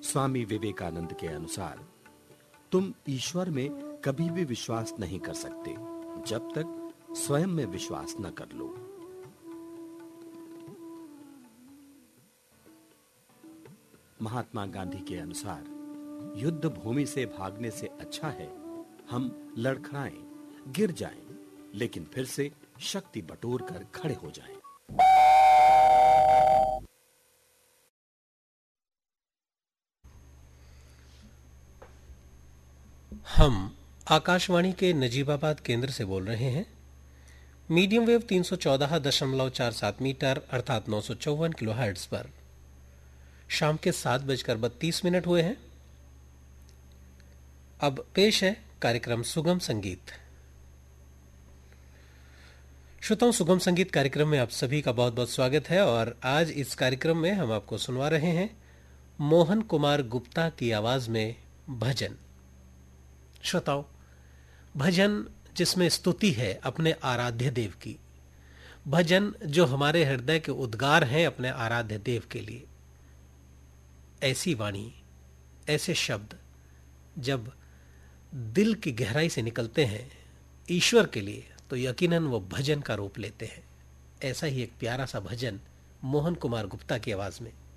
स्वामी विवेकानंद के अनुसार तुम ईश्वर में कभी भी विश्वास नहीं कर सकते जब तक स्वयं में विश्वास न कर लो। महात्मा गांधी के अनुसार युद्ध भूमि से भागने से अच्छा है हम लड़खड़ाएं, गिर जाएं, लेकिन फिर से शक्ति बटोर कर खड़े हो जाएं। हम आकाशवाणी के नजीबाबाद केंद्र से बोल रहे हैं। मीडियम वेव 314.47 मीटर अर्थात 954 किलोहर्ट्ज पर शाम के 7:32 हुए हैं। अब पेश है कार्यक्रम सुगम संगीत। श्रोताओं, सुगम संगीत कार्यक्रम में आप सभी का बहुत बहुत स्वागत है और आज इस कार्यक्रम में हम आपको सुनवा रहे हैं मोहन कुमार गुप्ता की आवाज में भजन। श्रोताओं, भजन जिसमें स्तुति है अपने आराध्य देव की, भजन जो हमारे हृदय के उद्गार हैं अपने आराध्य देव के लिए। ऐसी वाणी, ऐसे शब्द जब दिल की गहराई से निकलते हैं ईश्वर के लिए तो यकीनन वो भजन का रूप लेते हैं। ऐसा ही एक प्यारा सा भजन मोहन कुमार गुप्ता की आवाज में।